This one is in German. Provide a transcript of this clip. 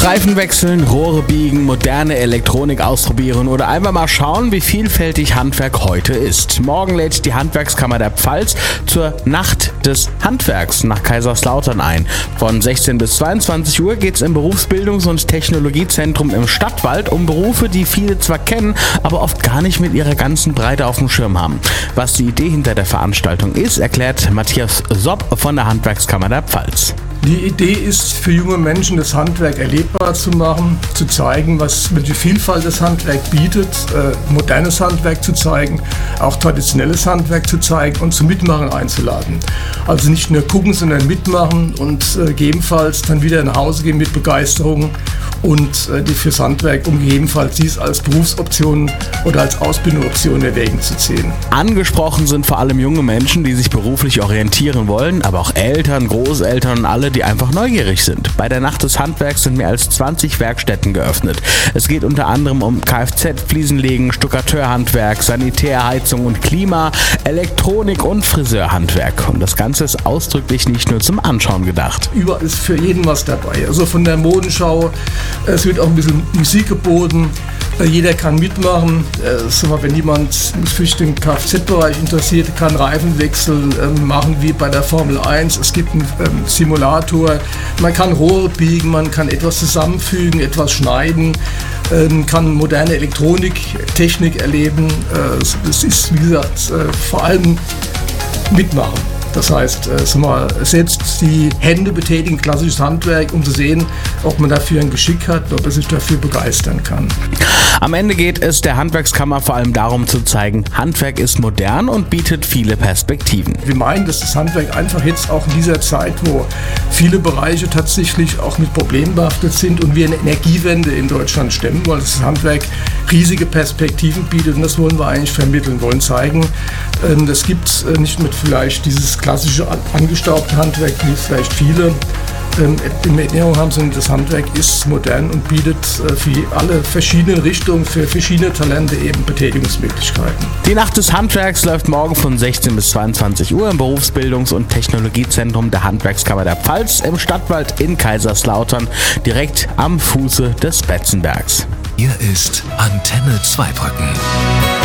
Reifen wechseln, Rohre biegen, moderne Elektronik ausprobieren oder einfach mal schauen, wie vielfältig Handwerk heute ist. Morgen lädt die Handwerkskammer der Pfalz zur Nacht des Handwerks nach Kaiserslautern ein. Von 16 bis 22 Uhr geht es im Berufsbildungs- und Technologiezentrum im Stadtwald um Berufe, die viele zwar kennen, aber oft gar nicht mit ihrer ganzen Breite auf dem Schirm haben. Was die Idee hinter der Veranstaltung ist, erklärt Matthias Sopp von der Handwerkskammer der Pfalz. Die Idee ist, für junge Menschen das Handwerk erlebbar zu machen, zu zeigen, welche Vielfalt das Handwerk bietet, modernes Handwerk zu zeigen, auch traditionelles Handwerk zu zeigen und zum Mitmachen einzuladen. Also nicht nur gucken, sondern mitmachen und gegebenenfalls dann wieder nach Hause gehen mit Begeisterung und fürs Handwerk, um gegebenenfalls dies als Berufsoption oder als Ausbildungsoption erwägen zu ziehen. Angesprochen sind vor allem junge Menschen, die sich beruflich orientieren wollen, aber auch Eltern, Großeltern und alle, die einfach neugierig sind. Bei der Nacht des Handwerks sind mehr als 20 Werkstätten geöffnet. Es geht unter anderem um Kfz, Fliesenlegen, Stuckateurhandwerk, Sanitär, Heizung und Klima, Elektronik und Friseurhandwerk. Und das Ganze ist ausdrücklich nicht nur zum Anschauen gedacht. Überall ist für jeden was dabei. Also von der Modenschau, es wird auch ein bisschen Musik geboten. Jeder kann mitmachen. Wenn jemand sich den Kfz-Bereich interessiert, kann Reifenwechsel machen wie bei der Formel 1. Es gibt einen Simulator. Man kann Rohre biegen, man kann etwas zusammenfügen, etwas schneiden, kann moderne Elektronik, Technik erleben. Es ist, wie gesagt, vor allem mitmachen. Das heißt, selbst die Hände betätigen, klassisches Handwerk, um zu sehen, ob man dafür ein Geschick hat, ob er sich dafür begeistern kann. Am Ende geht es der Handwerkskammer vor allem darum zu zeigen, Handwerk ist modern und bietet viele Perspektiven. Wir meinen, dass das Handwerk einfach jetzt auch in dieser Zeit, wo viele Bereiche tatsächlich auch mit Problemen behaftet sind und wir eine Energiewende in Deutschland stemmen wollen, dass das Handwerk riesige Perspektiven bietet und das wollen wir eigentlich vermitteln, wollen zeigen, es gibt nicht mit vielleicht dieses klassische angestaubte Handwerk, wie vielleicht viele in Erinnerung haben, sondern das Handwerk ist modern und bietet für alle verschiedenen Richtungen, für verschiedene Talente eben Betätigungsmöglichkeiten. Die Nacht des Handwerks läuft morgen von 16 bis 22 Uhr im Berufsbildungs- und Technologiezentrum der Handwerkskammer der Pfalz im Stadtwald in Kaiserslautern, direkt am Fuße des Betzenbergs. Hier ist Antenne Zweibrücken.